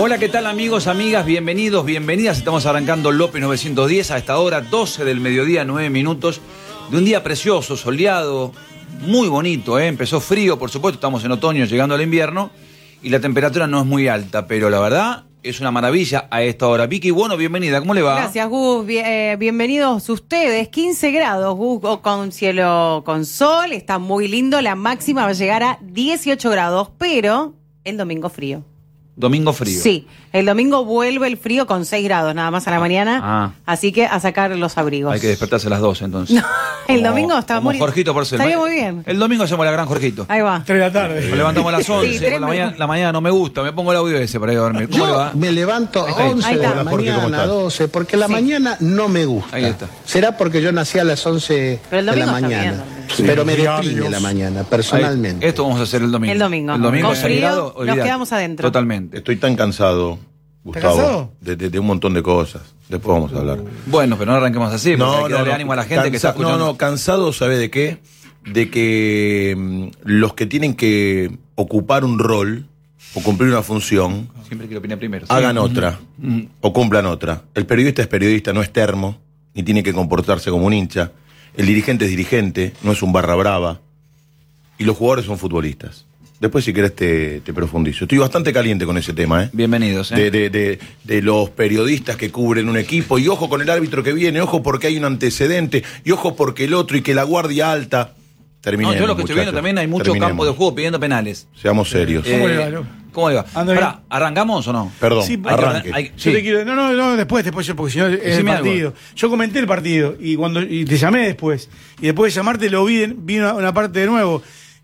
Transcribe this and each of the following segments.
Hola, ¿qué tal amigos, amigas? Bienvenidos, bienvenidas. Estamos arrancando López 910 a esta hora, 12 del mediodía, 9 minutos, de un día precioso, soleado, muy bonito, ¿eh? Empezó frío, por supuesto, estamos en otoño, llegando al invierno, y la temperatura no es muy alta, pero la verdad es una maravilla a esta hora. Vicky, bueno, bienvenida, ¿cómo le va? Gracias, Gus. Bienvenidos ustedes. 15 grados, Gus, con cielo con sol, está muy lindo, la máxima va a llegar a 18 grados, pero el domingo frío. Domingo frío. Sí, el domingo vuelve el frío con 6 grados nada más a la mañana, así que a sacar los abrigos. Hay que despertarse a las 12 entonces. No, el domingo está como muy... Jorgito Porcel. Estaría muy bien. El domingo hacemos la gran Jorgito. Ahí va. 3 de la tarde. Nos levantamos a las 11, Sí, la mañana no me gusta, me pongo el audio ese para ir a dormir. ¿Cómo le va? Me levanto a 11 Ahí de está. la Jorge, ¿cómo mañana, estás? 12, porque la mañana no me gusta. Ahí está. Será porque yo nací a las 11 Pero el de la domingo está mañana. bien dormir. Sí, Pero me diarios. deprime la mañana, personalmente. Esto vamos a hacer el domingo. El domingo. El domingo Con frío, sagrado, nos olvidate. quedamos adentro. Totalmente. Estoy tan cansado, Gustavo, cansado? de un montón de cosas. Después vamos a hablar. Bueno, pero no arranquemos así, porque hay que darle ánimo a la gente que está escuchando. No, cansado, ¿sabe de qué? De que los que tienen que ocupar un rol o cumplir una función Siempre quiero opinar primero. hagan otra o cumplan otra. El periodista es periodista, no es termo, ni tiene que comportarse como un hincha. El dirigente es dirigente, no es un barra brava. Y los jugadores son futbolistas. Después, si querés, te profundizo. Estoy bastante caliente con ese tema, ¿eh? Bienvenidos, De los periodistas que cubren un equipo, y ojo con el árbitro que viene, ojo porque hay un antecedente, y ojo porque el otro, y que la guardia alta. Terminemos, No, yo lo que estoy viendo muchachos, también hay mucho terminemos. campo de juego pidiendo penales. Seamos serios. Eh, ¿Cómo le va, no? ¿Cómo le va? Anda bien. Pará, ¿arrancamos o no? Perdón, Sí, arranque. Sí. Yo te quiero, no, después yo, porque si no es el Decime algo. partido. Yo comenté el partido y te llamé después. Y después de llamarte lo vi una parte de nuevo.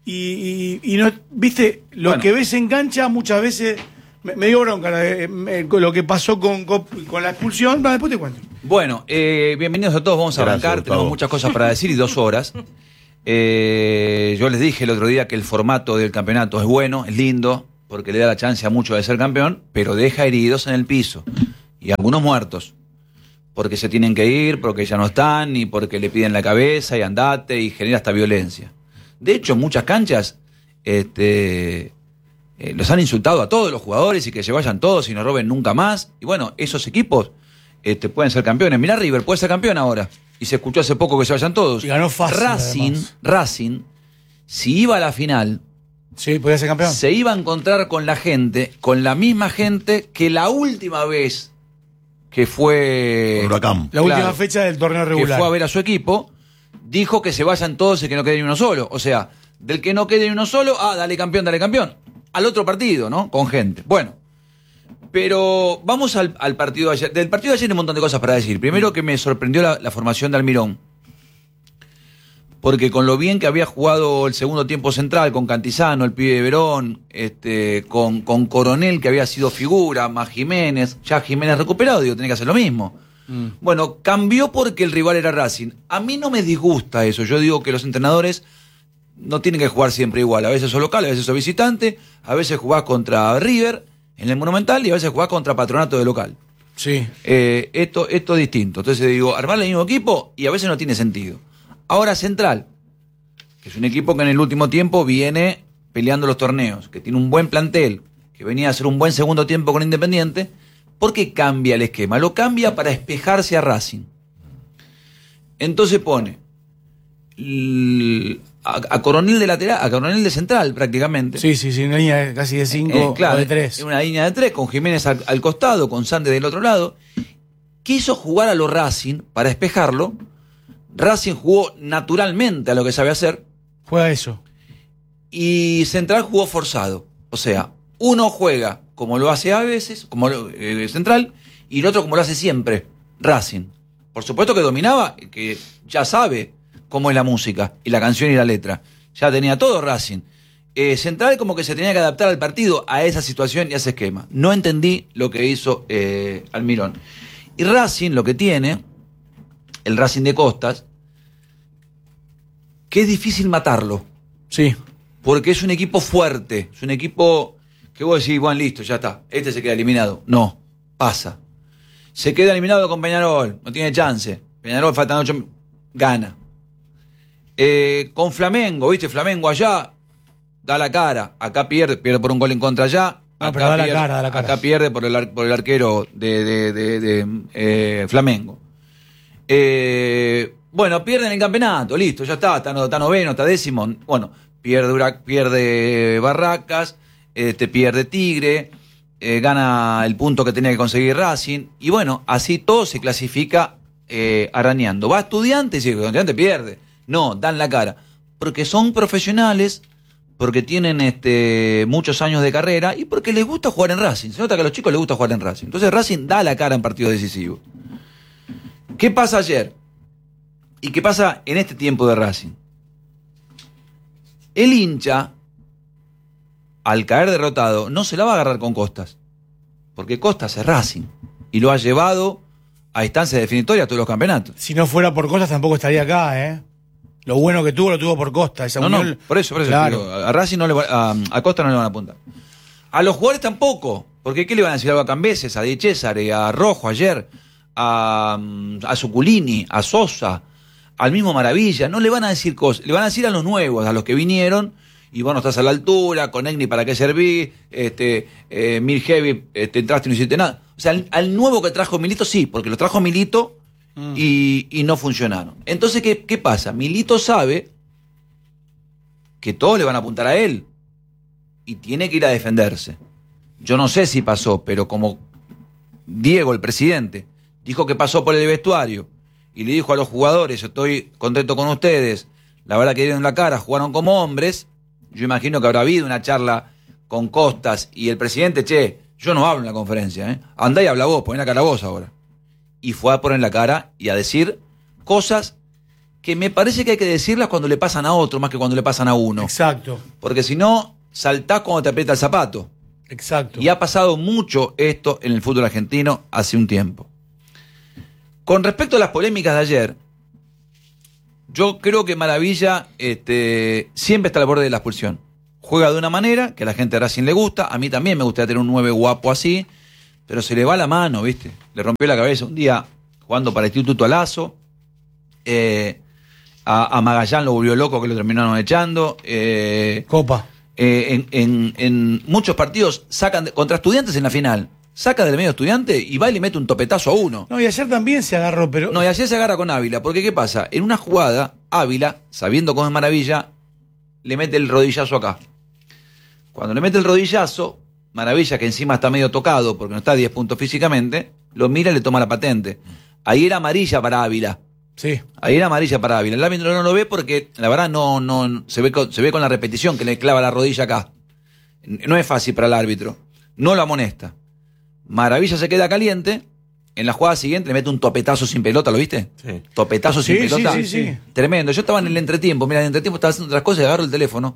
Y no, viste, lo Bueno. que ves en cancha muchas veces me dio bronca con lo que pasó con la expulsión. Va, después te cuento. Bueno, bienvenidos a todos, vamos a Gracias, arrancar, Gustavo. tenemos muchas cosas para decir y 2 horas. Yo les dije el otro día que el formato del campeonato es bueno, es lindo, porque le da la chance a muchos de ser campeón, pero deja heridos en el piso y algunos muertos, porque se tienen que ir, porque ya no están, y porque le piden la cabeza y andate, y genera hasta violencia. De hecho, en muchas canchas los han insultado a todos los jugadores y que se vayan todos y no roben nunca más. Y bueno, esos equipos pueden ser campeones. Mirá, River puede ser campeón ahora. Y se escuchó hace poco que se vayan todos. Y ganó fácil, Racing, si iba a la final, Sí, podía ser campeón. se iba a encontrar con la gente, con la misma gente que la última vez que fue... Huracán. La última fecha del torneo que regular. fue a ver a su equipo, dijo que se vayan todos y que no quede ni uno solo. O sea, del que no quede ni uno solo, dale campeón. Al otro partido, ¿no? Con gente. Bueno, pero vamos al partido de ayer. Del partido de ayer hay un montón de cosas para decir. Primero que me sorprendió la formación de Almirón. Porque con lo bien que había jugado el segundo tiempo central, con Cantizano, el pibe de Verón, con Coronel, que había sido figura, más Jiménez, ya Jiménez recuperado, digo, tenía que hacer lo mismo. Bueno, cambió porque el rival era Racing. A mí no me disgusta eso. Yo digo que los entrenadores no tienen que jugar siempre igual. A veces sos local, a veces sos visitante, a veces jugás contra River en el Monumental y a veces jugás contra Patronato de local. Sí. Esto es distinto. Entonces digo, armar el mismo equipo y a veces no tiene sentido. Ahora Central, que es un equipo que en el último tiempo viene peleando los torneos, que tiene un buen plantel, que venía a hacer un buen segundo tiempo con Independiente, ¿por qué cambia el esquema? Lo cambia para espejarse a Racing. Entonces pone a Coronel de lateral, a Coronel de central prácticamente. Sí, una línea casi de 5 Claro, o de 3. en una línea de 3, con Jiménez al costado, con Sande del otro lado. Quiso jugar a lo Racing para espejarlo. Racing jugó naturalmente a lo que sabe hacer. Juega eso. Y Central jugó forzado. O sea, uno juega como lo hace a veces, como Central, y el otro como lo hace siempre, Racing. Por supuesto que dominaba, que ya sabe cómo es la música, y la canción y la letra. Ya tenía todo Racing. Central como que se tenía que adaptar al partido, a esa situación y a ese esquema. No entendí lo que hizo Almirón. Y Racing lo que tiene, el Racing de Costas, que es difícil matarlo. Sí. Porque es un equipo fuerte, es un equipo que vos decís, bueno, listo, ya está, este se queda eliminado. No, pasa. Se queda eliminado con Peñarol, no tiene chance. Peñarol faltan 8, gana. Con Flamengo, ¿viste? Flamengo allá, da la cara, acá pierde por un gol en contra allá, No, pero da la cara. Acá pierde por el arquero de Flamengo. Bueno, pierden el campeonato, listo, ya está noveno, está décimo. Bueno, pierde Barracas, pierde Tigre, gana el punto que tenía que conseguir Racing. Y bueno, así todo se clasifica arañando. Va Estudiantes y el Estudiante pierde. No, dan la cara. Porque son profesionales, porque tienen muchos años de carrera y porque les gusta jugar en Racing. Se nota que a los chicos les gusta jugar en Racing. Entonces Racing da la cara en partidos decisivos. ¿Qué pasa ayer? ¿Y qué pasa en este tiempo de Racing? El hincha, al caer derrotado, no se la va a agarrar con Costas. Porque Costas es Racing. Y lo ha llevado a instancias definitorias a todos los campeonatos. Si no fuera por Costas tampoco estaría acá, ¿eh? Lo bueno que tuvo, lo tuvo por Costa. Esa unión, por eso. Claro. Digo, a Racing a Costa no le van a apuntar. A los jugadores tampoco. Porque ¿qué le van a decir algo a Cambeses, a Di Cesare, a Rojo ayer, a Zuculini, a Sosa, al mismo Maravilla? No le van a decir cosas. Le van a decir a los nuevos, a los que vinieron, y vos no estás a la altura, con Egni para qué serví, Mirhevi, entraste y no hiciste nada. O sea, al nuevo que trajo Milito, sí, porque lo trajo Milito y no funcionaron. Entonces, ¿qué pasa? Milito sabe que todos le van a apuntar a él y tiene que ir a defenderse. Yo no sé si pasó, pero como Diego, el presidente, dijo que pasó por el vestuario y le dijo a los jugadores, estoy contento con ustedes, la verdad que dieron la cara, jugaron como hombres, yo imagino que habrá habido una charla con Costas y el presidente, yo no hablo en la conferencia, andá y habla vos, poné la cara vos ahora. Y fue a poner la cara y a decir cosas que me parece que hay que decirlas cuando le pasan a otro más que cuando le pasan a uno. Exacto. Porque si no, saltás cuando te aprieta el zapato. Exacto. Y ha pasado mucho esto en el fútbol argentino hace un tiempo. Con respecto a las polémicas de ayer, yo creo que Maravilla siempre está al borde de la expulsión. Juega de una manera que a la gente de Racing le gusta. A mí también me gustaría tener un 9 guapo así, pero se le va la mano, ¿viste? Le rompió la cabeza un día jugando para Instituto Alazo. A Magallán lo volvió loco, que lo terminaron echando. Copa. En muchos partidos sacan contra Estudiantes en la final. Saca del medio Estudiante y va y le mete un topetazo a uno. No, y ayer también se agarró, pero... No, y ayer se agarra con Ávila. Porque ¿qué pasa? En una jugada, Ávila, sabiendo cómo es Maravilla, le mete el rodillazo acá. Cuando le mete el rodillazo, Maravilla, que encima está medio tocado porque no está a 10 puntos físicamente, lo mira y le toma la patente. Ahí era amarilla para Ávila. Sí. Ahí era amarilla para Ávila. El árbitro no lo ve porque la verdad no se ve con la repetición que le clava la rodilla acá. No es fácil para el árbitro. No lo amonesta. Maravilla se queda caliente. En la jugada siguiente le mete un topetazo sin pelota, ¿lo viste? Sí. Topetazo sin pelota. Sí. Tremendo. Yo estaba en el entretiempo. Mira, en el entretiempo estaba haciendo otras cosas y agarro el teléfono.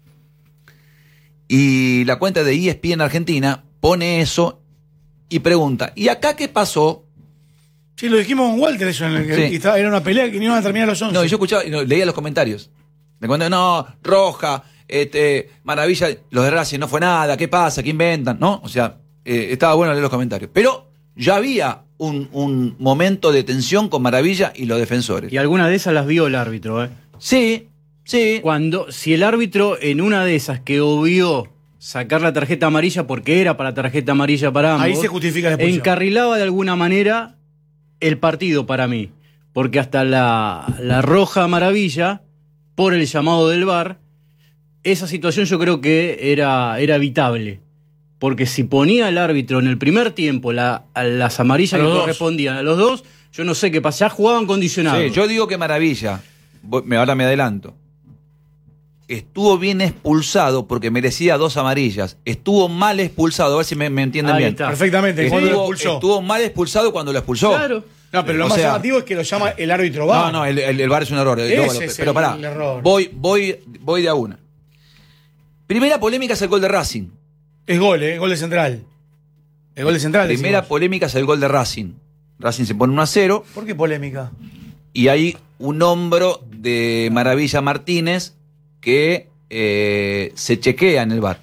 Y la cuenta de ESPN Argentina pone eso y pregunta, ¿y acá qué pasó? Sí, lo dijimos con Walter eso, y era una pelea que no iban a terminar a los 11. No, y yo escuchaba, leía los comentarios. Me cuentan, no, Roja, Maravilla, los de Racing no fue nada, ¿qué pasa? ¿Qué inventan? ¿No? O sea, estaba bueno leer los comentarios. Pero ya había un momento de tensión con Maravilla y los defensores. Y alguna de esas las vio el árbitro, ¿eh? Sí. Si el árbitro en una de esas que obvió sacar la tarjeta amarilla porque era para tarjeta amarilla para ambos, ahí se justifica la expulsión. Encarrilaba de alguna manera el partido para mí, porque hasta la roja Maravilla, por el llamado del VAR, esa situación yo creo que era evitable, porque si ponía el árbitro en el primer tiempo las amarillas que correspondían a los dos, yo no sé qué pasa, ya jugaban condicionados. Sí, yo digo que Maravilla, ahora me adelanto, estuvo bien expulsado porque merecía 2 amarillas. Estuvo mal expulsado, a ver si me entienden bien. Está. Perfectamente, estuvo mal expulsado cuando lo expulsó. Claro. No, pero lo más llamativo es que lo llama el árbitro VAR. No, el VAR es un error. Pero pará, el error. Voy de a una. Primera polémica es el gol de Racing. Es gol de Central. El gol de Central. Primera decimos. polémica es el gol de Racing. Racing se pone 1-0. ¿Por qué polémica? Y hay un hombro de Maravilla Martínez que se chequea en el VAR.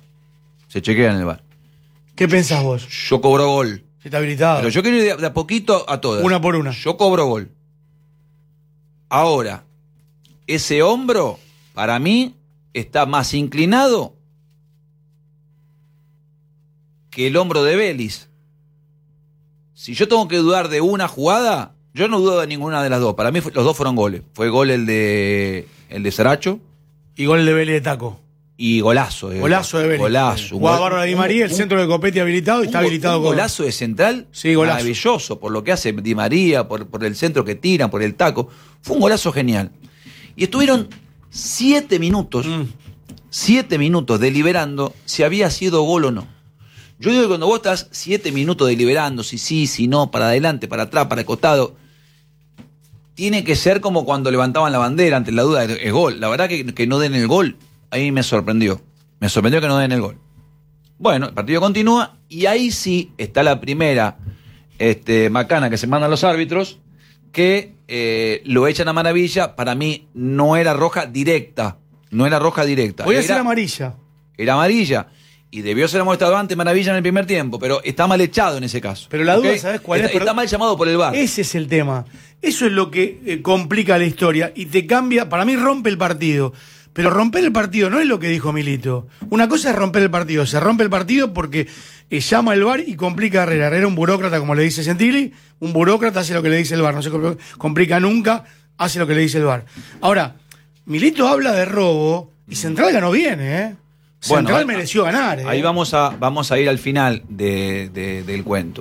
¿Qué pensás vos? Yo cobro gol. Está habilitado. Pero yo quiero ir de a poquito a todas. Una por una. Yo cobro gol. Ahora, ese hombro, para mí, está más inclinado que el hombro de Vélez. Si yo tengo que dudar de una jugada, yo no dudo de ninguna de las dos. Para mí los dos fueron goles. Fue gol el de Saracho. Y gol de Vélez de taco. Y golazo. Golazo de Vélez. Golazo. Jugaba Bárbara Di María, el centro de Copetti habilitado y está habilitado. Un golazo de central. Sí, golazo. Maravilloso por lo que hace Di María, por el centro que tiran, por el taco. Fue un golazo genial. Y estuvieron 7 minutos. 7 minutos deliberando si había sido gol o no. Yo digo que cuando vos estás 7 minutos deliberando, si sí, si no, para adelante, para atrás, para el costado, tiene que ser como cuando levantaban la bandera ante la duda de gol. La verdad que no den el gol, ahí me sorprendió. Me sorprendió que no den el gol. Bueno, el partido continúa y ahí sí está la primera macana que se mandan los árbitros, que lo echan a Maravilla. Para mí no era roja directa. No era roja directa. Voy a ser amarilla. Era amarilla. Y debió ser amonestado antes Maravilla en el primer tiempo, pero está mal echado en ese caso. Pero la duda, ¿sabes cuál es? Está mal llamado por el VAR. Ese es el tema. Eso es lo que complica la historia y te cambia. Para mí rompe el partido. Pero romper el partido no es lo que dijo Milito. Una cosa es romper el partido. Se rompe el partido porque llama el VAR y complica a Herrera. Herrera es un burócrata, como le dice Gentili. Un burócrata hace lo que le dice el VAR. No se complica nunca, hace lo que le dice el VAR. Ahora, Milito habla de robo y Central ganó bien, Central mereció ganar. Ahí vamos a ir al final del cuento.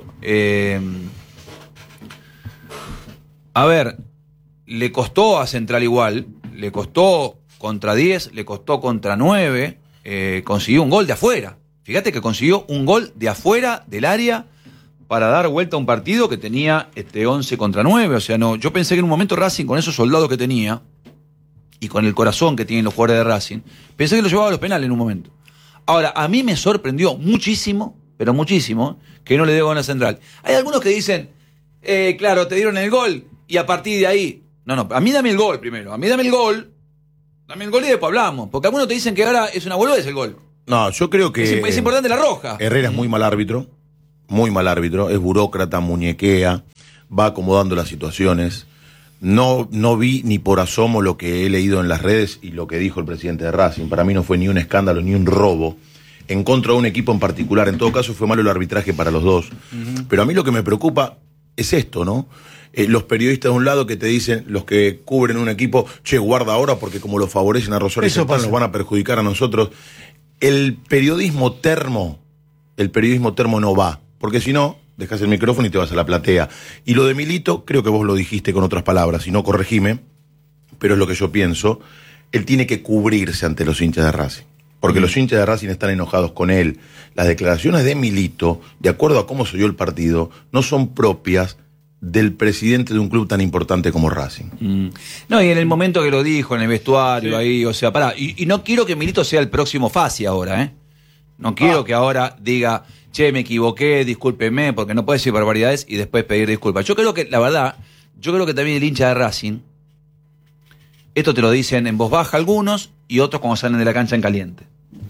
A ver, le costó a Central igual, le costó contra 10, le costó contra 9, consiguió un gol de afuera. Fíjate que consiguió un gol de afuera del área para dar vuelta a un partido que tenía 11 contra 9. O sea, no, yo pensé que en un momento Racing, con esos soldados que tenía y con el corazón que tienen los jugadores de Racing, pensé que lo llevaba a los penales en un momento. Ahora, a mí me sorprendió muchísimo, pero muchísimo, que no le dé gol a Central. Hay algunos que dicen, claro, te dieron el gol y a partir de ahí... No, a mí dame el gol primero, a mí dame el gol y después hablamos. Porque algunos te dicen que ahora es una boludez el gol. No, yo creo que... Es importante la roja. Herrera es muy mal árbitro, es burócrata, muñequea, va acomodando las situaciones. No vi ni por asomo lo que he leído en las redes y lo que dijo el presidente de Racing. Para mí no fue ni un escándalo ni un robo en contra de un equipo en particular. En todo caso fue malo el arbitraje para los dos. Pero a mí lo que me preocupa es esto, ¿no? Los periodistas de un lado que te dicen, los que cubren un equipo, che, guarda ahora porque como lo favorecen a Rosario Central nos van a perjudicar a nosotros. El periodismo termo no va, porque si no, dejas el micrófono y te vas a la platea. Y lo de Milito, creo que vos lo dijiste con otras palabras, y no corregime, pero es lo que yo pienso, él tiene que cubrirse ante los hinchas de Racing, porque los hinchas de Racing están enojados con él. Las declaraciones de Milito, de acuerdo a cómo se dio el partido, no son propias del presidente de un club tan importante como Racing. No, y en el momento que lo dijo, en el vestuario, ahí, o sea, pará, y no quiero que Milito sea el próximo Fassi ahora, No quiero que ahora diga, che, me equivoqué, discúlpeme, porque no puede decir barbaridades y después pedir disculpas. Yo creo que, la verdad, también el hincha de Racing, esto te lo dicen en voz baja algunos y otros cuando salen de la cancha en caliente.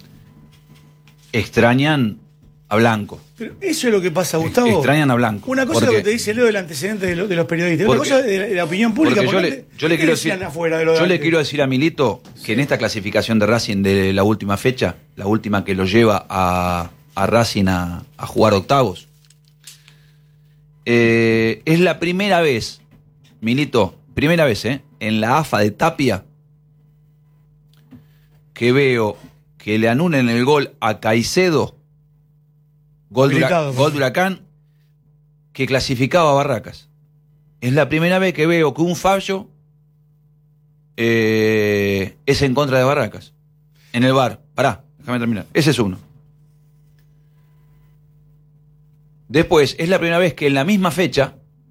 Extrañan a Blanco. Pero eso es lo que pasa, Gustavo. Extrañan a Blanco. Una cosa es lo que te dice Leo del antecedente de los periodistas. Otra cosa es de la opinión pública. Yo le quiero decir a Milito que en esta clasificación de Racing de la última fecha, la última que lo lleva a Racing a jugar octavos, es la primera vez, Milito, en la AFA de Tapia, que veo que le anulen el gol a Caicedo, gol de Huracán, que clasificaba a Barracas. Es la primera vez que veo que un fallo es en contra de Barracas. En el VAR. Pará, déjame terminar. Ese es uno. Después, es la primera vez que en la misma fecha,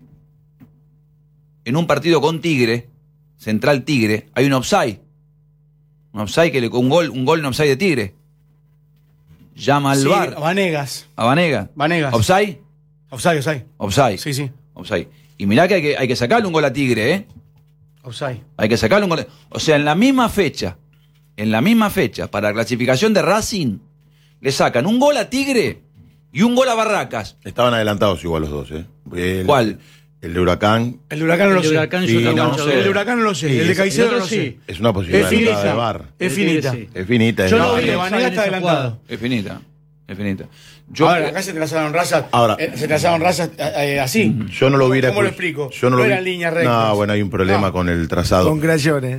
en un partido con Tigre, Central Tigre, hay un offside. Un offside un gol en offside de Tigre. Llama al VAR. A Vanegas. ¿Offside? Offside. Sí. Offside. Y mirá que hay que sacarle un gol a Tigre, Offside. Hay que sacarle un gol. O sea, en la misma fecha, para la clasificación de Racing, le sacan un gol a Tigre y un gol a Barracas. Estaban adelantados igual los dos, ¿Cuál? El de Huracán. El de Huracán no lo sé. El de Huracán no lo sé. El de Caicedo no lo sé. Es una posibilidad de VAR. Es finita. Es finita. Yo no vi, Vanegas está adelantado. Es finita. Infinito. Ahora, acá se trazaron razas. Se trazaron razas así. Yo no lo hubiera. ¿Cómo lo explico? Yo no lo eran líneas rectas. No, bueno, hay un problema con el trazado. Con creaciones.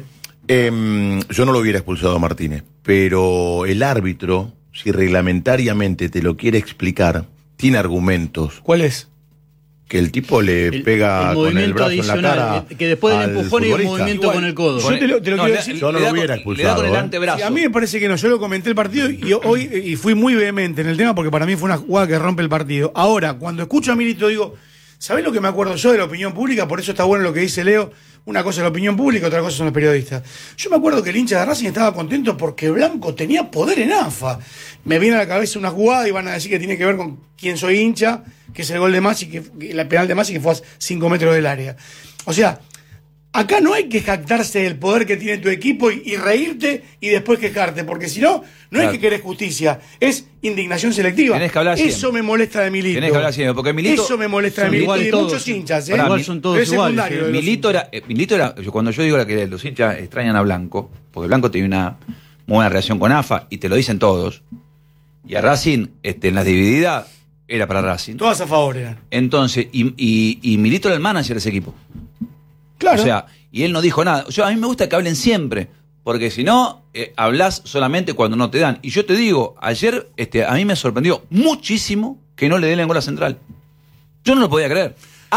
Yo no lo hubiera expulsado a Martínez, pero el árbitro, si reglamentariamente te lo quiere explicar, tiene argumentos. ¿Cuál es? Que el tipo le pega con el brazo en la cara. Que después del empujón y el movimiento con el codo. Yo te lo quiero decir. Yo no lo hubiera expulsado. Le da con el antebrazo. Sí, a mí me parece que no. Yo lo comenté el partido y fui muy vehemente en el tema porque para mí fue una jugada que rompe el partido. Ahora, cuando escucho a Milito, digo, ¿sabés lo que me acuerdo yo de la opinión pública? Por eso está bueno lo que dice Leo. Una cosa es la opinión pública, otra cosa son los periodistas. Yo me acuerdo que el hincha de Racing estaba contento porque Blanco tenía poder en AFA. Me viene a la cabeza una jugada y van a decir que tiene que ver con quién soy hincha, que es el gol de Massi, que la penal de Massi que fue a 5 metros del área. O sea, acá no hay que jactarse del poder que tiene tu equipo y reírte y después quejarte, porque si no, no es que querés justicia, es indignación selectiva. Tenés que hablar Eso me molesta de Milito. Tenés que hablar siempre, porque Milito... Eso me molesta de Milito y de muchos hinchas. Igual son todos iguales. Milito era, cuando yo digo que los hinchas extrañan a Blanco, porque Blanco tiene una buena relación con AFA, y te lo dicen todos, y a Racing, en las divididas, era para Racing. Todas a favor eran. Entonces, y Milito era el manager de ese equipo. Claro. O sea, y él no dijo nada. A mí me gusta que hablen siempre, porque si no, hablas solamente cuando no te dan. Y yo te digo, ayer a mí me sorprendió muchísimo que no le den el gol a Central. Yo no lo podía creer.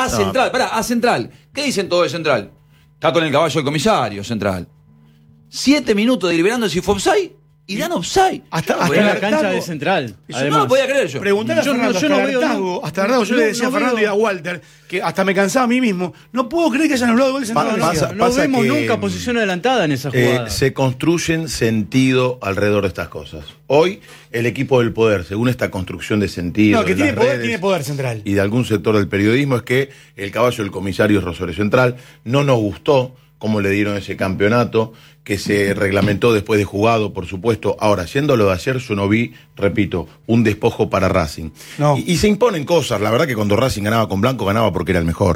A Central. ¿Qué dicen todo de Central? Está con el caballo del comisario, Central. 7 minutos deliberando si fue offside y dan offside. Hasta la cancha de Central. Yo no lo podía creer yo. Preguntale a Fernando, hasta Hartazgo, yo le decía a Fernando y a Walter, que hasta me cansaba a mí mismo, no puedo creer que hayan hablado de gol de Central. No vemos nunca posición adelantada en esa jugada. Se construyen sentido alrededor de estas cosas. Hoy, el equipo del poder, según esta construcción de sentido. No, que tiene poder Central. Y de algún sector del periodismo, es que el caballo del comisario es Rosario Central. No nos gustó cómo le dieron ese campeonato, que se reglamentó después de jugado, por supuesto. Ahora, yendo lo de ayer, yo no vi, repito, un despojo para Racing. No. Y se imponen cosas. La verdad que cuando Racing ganaba con Blanco, ganaba porque era el mejor.